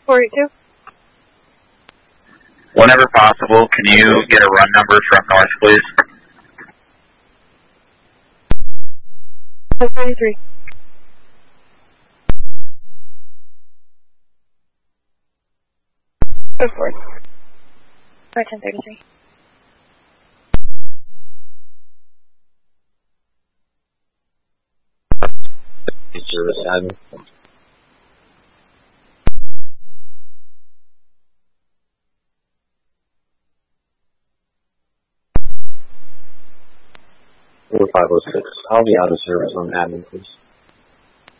482. Whenever possible, can you get a run number from north, please? 1033. Go for it. 1033. Service admin. Or 506. I'll be out of service on admin, please.